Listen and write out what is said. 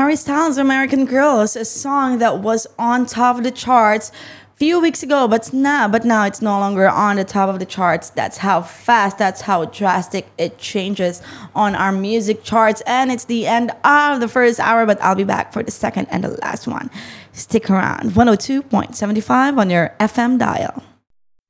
Harry Styles' American Girl is a song that was on top of the charts few weeks ago, but now it's no longer on the top of the charts. That's how fast, that's how drastic it changes on our music charts. And it's the end of the first hour, but I'll be back for the second and the last one. Stick around. 102.75 on your FM dial.